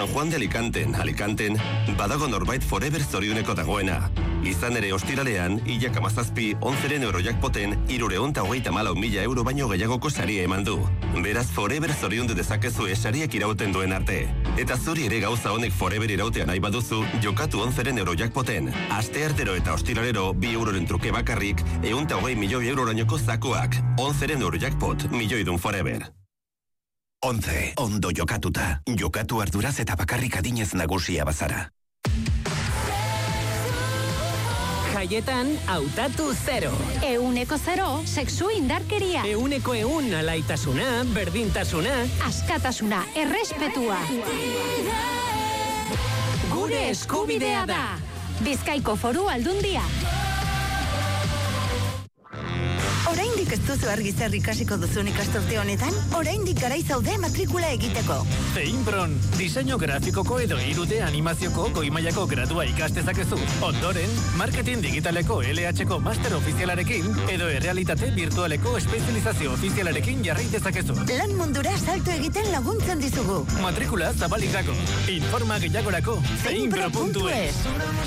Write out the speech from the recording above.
San Juan de Alicanten, badago norbait forever zorioneko dagoena. Izan ere ostiralean, hilak 17, 11 eurojackpoten, 334.000 euro baino gehiagoko saria eman du. Beraz, forever zoriondu dezakezu sariak irauten duen arte. Eta zuri ere gauza honek forever irautea nahi baduzu, jokatu 11 eurojackpoten. Aste artero eta ostiralero, 2 euroren truke bakarrik, 120 milioi eurorainoko zakoak. 11 eurojackpot, milioidun forever. 11. Ondo jokatuta. Jokatu arduraz eta bakarrik adinez nagusia bazara. Jaietan, hautatu 0. 100 sexu indarkeria. 100 alaitasuna, berdintasuna. Askatasuna, errespetua. Gure eskubidea da. Bizkaiko Foru Aldundia. Oraindik ez duzu argi zer ikasiko duzun ikasturte honetan, oraindik garai zaude matrikula egiteko. Zeinpron, diseinu grafikoko edo 3D animazioko goi-mailako gradua ikastezakezu. Ondoren, marketing digitaleko LH-ko master ofizialarekin edo errealitate virtualeko espezializazio ofizialarekin jarrai dezakezu. Lan mundura salto egiten laguntzen dizugu. Matrikula zabalik dago. Informa gehiagorako zeinpro.es.